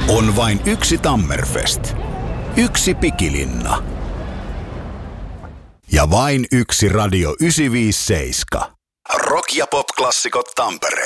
On vain yksi Tammerfest. Yksi Pikilinna. Ja vain yksi Radio 957. Rock- ja pop-klassikot Tampere.